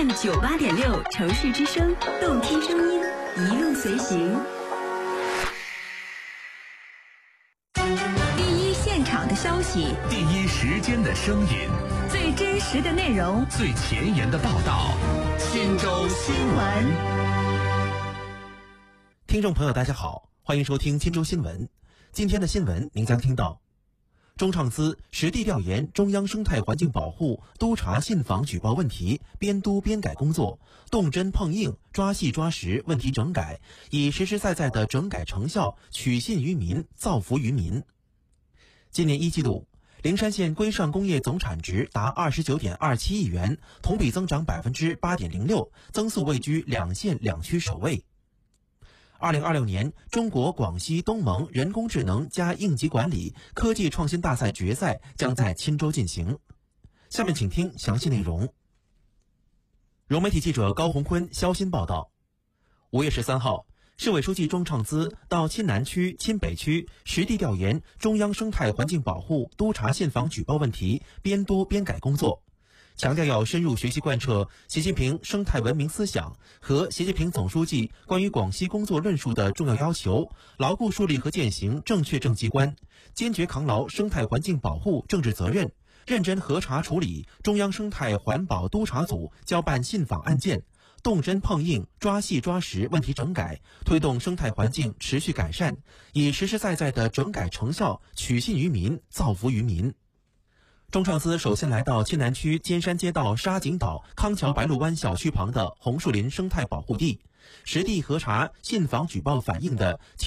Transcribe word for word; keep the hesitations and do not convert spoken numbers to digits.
M 九八点六城市之声，动听声音，一路随行。第一现场的消息， 第一时间的声音， 最真实的内容， 最前沿的报道。忻州新闻。 听众朋友大家好，欢迎收听忻州新闻。今天的新闻您将听到：中创司实地调研中央生态环境保护，督查信访举报问题，边督边改工作，动真碰硬，抓细抓实问题整改，以实实在在的整改成效取信于民，造福于民。今年一季度，灵山县规上工业总产值达 二十九点二七亿元，同比增长 百分之八点零六， 增速位居两县两区首位。二零二六年中国广西东盟人工智能加应急管理科技创新大赛决赛将在忻州进行。下面请听详细内容。融媒体记者高红坤肖鑫报道。五月十三号，市委书记钟创资到忻南区、忻北区实地调研中央生态环境保护，督查信访举报问题，边督边改工作，强调要深入学习贯彻习近平生态文明思想和习近平总书记关于广西工作论述的重要要求，牢固树立和践行正确政绩观，坚决扛牢生态环境保护政治责任，认真核查处理中央生态环保督查组交办信访案件，动真碰硬，抓细抓实问题整改，推动生态环境持续改善，以实实在在的整改成效取信于民，造福于民。钟创司首先来到忻南区尖山街道沙井岛康桥白鹭湾小区旁的红树林生态保护地，实地核查信访举报反映的